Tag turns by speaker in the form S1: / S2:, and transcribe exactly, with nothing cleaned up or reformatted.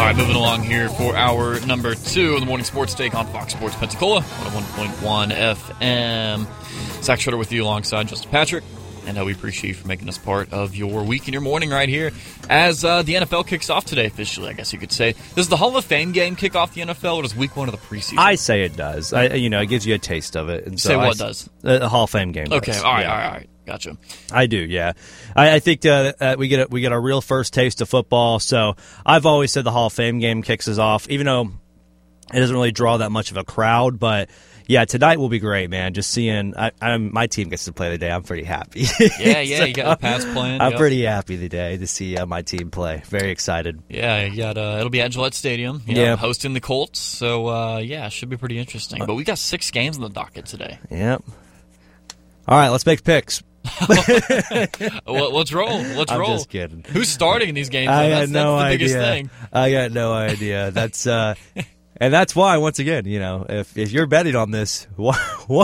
S1: All right, moving along here for hour number two of the Morning Sports Take on Fox Sports Pensacola, one oh one point one F M. Zach Schroeder with you alongside Justin Patrick. And uh, we appreciate you for making us part of your week and your morning right here as uh, the N F L kicks off today officially, I guess you could say. Does the Hall of Fame game kick off the N F L, or does week one of the preseason?
S2: I say it does. I, you know, it gives you a taste of it. And so
S1: say what
S2: I,
S1: does?
S2: The, the Hall of Fame game
S1: Okay,
S2: does.
S1: all right,
S2: yeah.
S1: all right, all right. Gotcha.
S2: I do, yeah. I, I think uh, uh, we get a, we get a real first taste of football. So I've always said the Hall of Fame game kicks us off, even though it doesn't really draw that much of a crowd. But yeah, tonight will be great, man. Just seeing, I, I'm my team gets to play today. I'm pretty happy.
S1: Yeah, yeah. So, you got the Pats playing.
S2: I'm
S1: yep.
S2: pretty happy today to see uh, my team play. Very excited.
S1: Yeah, you got uh, it'll be at Gillette Stadium. You know,
S2: yeah,
S1: hosting the Colts. So uh, yeah, it should be pretty interesting. But we got six games on the docket today.
S2: Yep. All right, let's make picks.
S1: well, let's roll. Let's
S2: I'm
S1: roll.
S2: just kidding.
S1: Who's starting in these games?
S2: I
S1: that's,
S2: got no
S1: that's the
S2: idea.
S1: biggest thing.
S2: I got no idea. That's uh, and that's why, once again, you know, if if you're betting on this, why,